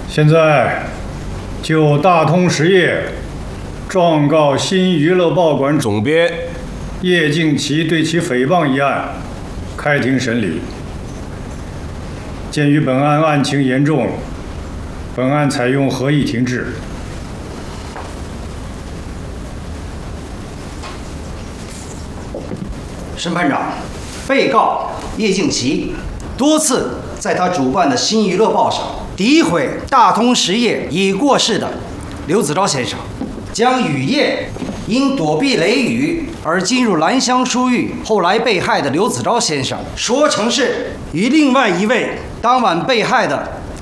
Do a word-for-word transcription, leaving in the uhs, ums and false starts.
现在就大通实业状告新娱乐报馆总编叶敬奇对其诽谤一案开庭审理。鉴于本案案情严重，本案采用合议庭制。 审判长，被告叶敬奇多次在他主办的新娱乐报上诋毁大通实业已过世的刘子钊先生，将雨夜因躲避雷雨而进入兰香书寓，后来被害的刘子钊先生说成是与另外一位当晚被害的